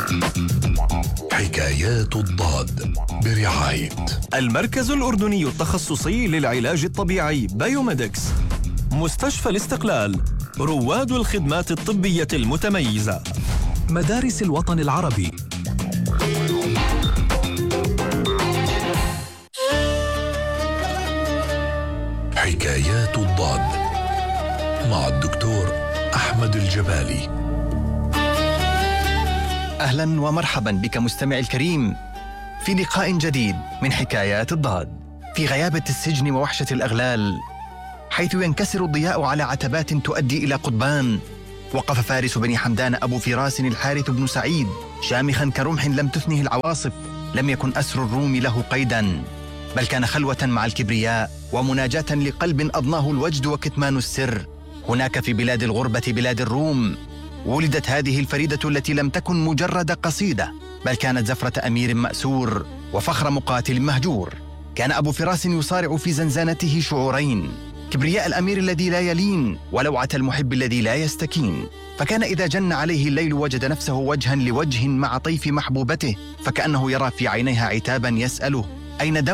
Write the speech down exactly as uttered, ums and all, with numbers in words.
حكايات الضاد برعاية المركز الأردني التخصصي للعلاج الطبيعي بايوميدكس، مستشفى الاستقلال، رواد الخدمات الطبية المتميزة، مدارس الوطن العربي. حكايات الضاد مع الدكتور أحمد الجبالي. أهلا ومرحبا بك مستمعي الكريم في لقاء جديد من حكايات الضاد. في غيابة السجن ووحشة الأغلال، حيث ينكسر الضياء على عتبات تؤدي إلى قضبان، وقف فارس بني حمدان أبو فراس الحارث بن سعيد شامخا كرمح لم تثنه العواصف. لم يكن أسر الروم له قيدا، بل كان خلوة مع الكبرياء ومناجاة لقلب أضناه الوجد وكتمان السر. هناك في بلاد الغربة بلاد الروم ولدت هذه الفريدة التي لم تكن مجرد قصيدة، بل كانت زفرة أمير مأسور وفخر مقاتل مهجور. كان أبو فراس يصارع في زنزانته شعورين: كبرياء الأمير الذي لا يلين، ولوعة المحب الذي لا يستكين. فكان إذا جن عليه الليل وجد نفسه وجها لوجه مع طيف محبوبته، فكأنه يرى في عينيها عتابا يسأله: أين دم